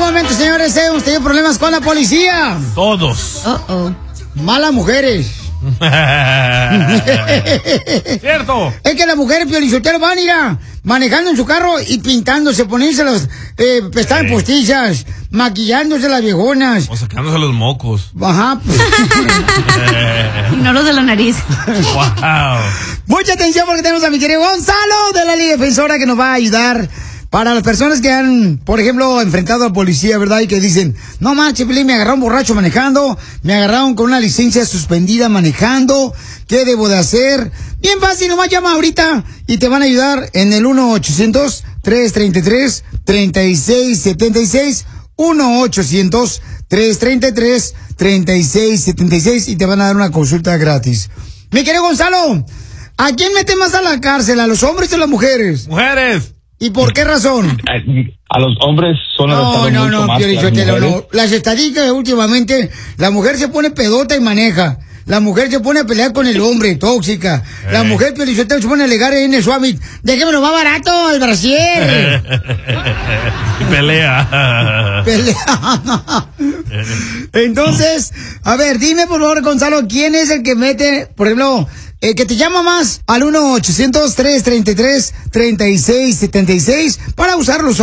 momento, señores, hemos tenido problemas con la policía. Todos. Malas mujeres. Cierto. Es que las mujeres, Piolichotelo, van a ir manejando en su carro y pintándose, poniéndose las pestañas postizas, maquillándose las viejonas. O sacándose los mocos. Ajá. No los de la nariz. Wow. Mucha atención porque tenemos a mi querido Gonzalo de la Liga Defensora que nos va a ayudar para las personas que han, por ejemplo, enfrentado a policía, ¿verdad? Y que dicen, no manches, Pelín, me agarraron borracho manejando, me agarraron con una licencia suspendida manejando, ¿qué debo de hacer? Bien fácil, nomás llama ahorita y te van a ayudar en el 1-800-333-3676, 1-800-333-3676 y te van a dar una consulta gratis. Mi querido Gonzalo, ¿a quién mete más a la cárcel, a los hombres o a las mujeres? Mujeres. ¿Y por qué razón? A los hombres son arrestados mucho más que las Piolichotelo, mujeres. no. Las estadísticas últimamente, la mujer se pone pedota y maneja. La mujer se pone a pelear con el hombre, tóxica. La mujer, Piolichotelo, se pone a alegar en el Summit. Déjemelo más barato, el brasier. Y pelea. Entonces, a ver, dime por favor, Gonzalo, ¿quién es el que mete, por ejemplo, que te llama más al 1-800-333-3676 para usarlos?